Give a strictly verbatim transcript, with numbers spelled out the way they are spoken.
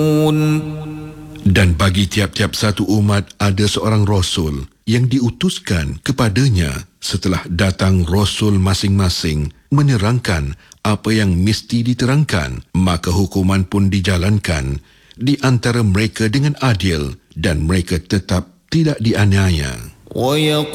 Dan bagi tiap-tiap satu umat ada seorang Rasul yang diutuskan kepadanya setelah datang Rasul masing-masing menerangkan apa yang mesti diterangkan, maka hukuman pun dijalankan di antara mereka dengan adil dan mereka tetap tidak dianiaya.